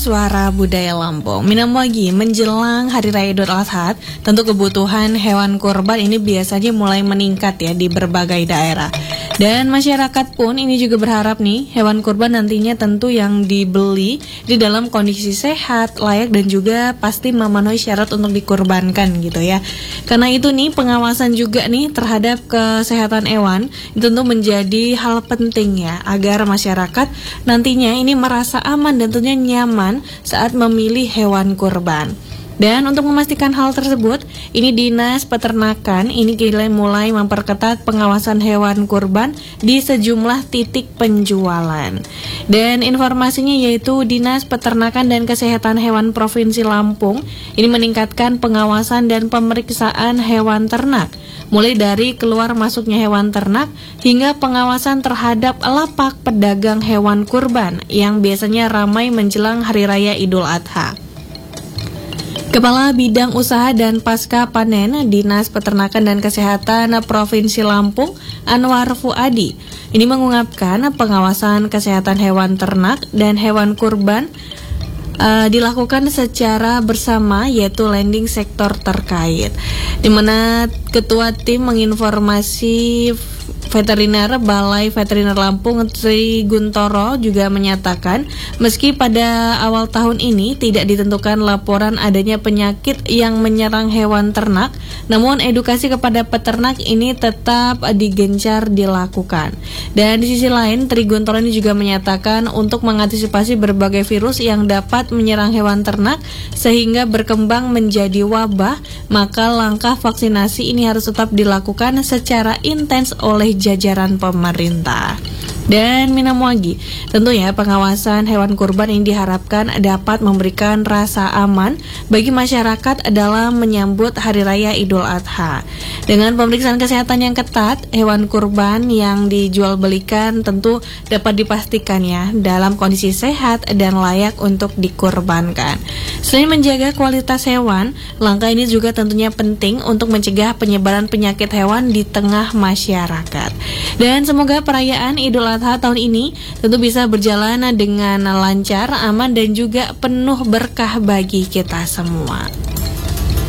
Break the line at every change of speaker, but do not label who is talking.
Suara Budaya Lampung. Minamwagi, menjelang Hari Raya Idul Adha, tentu kebutuhan hewan kurban ini biasanya mulai meningkat ya di berbagai daerah. Dan masyarakat pun ini juga berharap nih hewan kurban nantinya tentu yang dibeli di dalam kondisi sehat, layak dan juga pasti memenuhi syarat untuk dikurbankan gitu ya. Karena itu nih pengawasan juga nih terhadap kesehatan hewan tentu menjadi hal penting ya agar masyarakat nantinya ini merasa aman dan tentunya nyaman saat memilih hewan kurban. Dan untuk memastikan hal tersebut, ini Dinas Peternakan ini mulai memperketat pengawasan hewan kurban di sejumlah titik penjualan. Dan informasinya yaitu Dinas Peternakan dan Kesehatan Hewan Provinsi Lampung ini meningkatkan pengawasan dan pemeriksaan hewan ternak, mulai dari keluar masuknya hewan ternak hingga pengawasan terhadap lapak pedagang hewan kurban yang biasanya ramai menjelang Hari Raya Idul Adha. Kepala Bidang Usaha dan Pasca Panen Dinas Peternakan dan Kesehatan Provinsi Lampung, Anwar Fuadi, ini mengungkapkan pengawasan kesehatan hewan ternak dan hewan kurban dilakukan secara bersama yaitu landing sektor terkait, di mana Ketua Tim menginformasi Veteriner Balai Veteriner Lampung Tri Guntoro juga menyatakan meski pada awal tahun ini tidak ditentukan laporan adanya penyakit yang menyerang hewan ternak, namun edukasi kepada peternak ini tetap digencar dilakukan. Dan di sisi lain Tri Guntoro ini juga menyatakan untuk mengantisipasi berbagai virus yang dapat menyerang hewan ternak sehingga berkembang menjadi wabah, maka langkah vaksinasi ini harus tetap dilakukan secara intens oleh jajaran pemerintah. Dan Minamwagi, tentunya pengawasan hewan kurban ini diharapkan dapat memberikan rasa aman bagi masyarakat dalam menyambut Hari Raya Idul Adha. Dengan pemeriksaan kesehatan yang ketat, hewan kurban yang dijual belikan tentu dapat dipastikan ya dalam kondisi sehat dan layak untuk dikurbankan. Selain menjaga kualitas hewan, langkah ini juga tentunya penting untuk mencegah penyebaran penyakit hewan di tengah masyarakat. Dan semoga perayaan Idul Adha tahun ini tentu bisa berjalan dengan lancar, aman dan juga penuh berkah bagi kita semua.